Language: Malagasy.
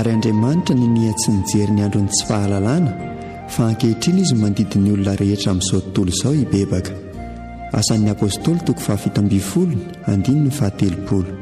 ary Andriamanitra ny nihatsy nijery ny androny tsy fahalalana fa ankehitriny izy mandidiny olona rehetra amin'izao tontolo izao hibebaka. Asan'ny apôstôly 7:10 andiny ny 13.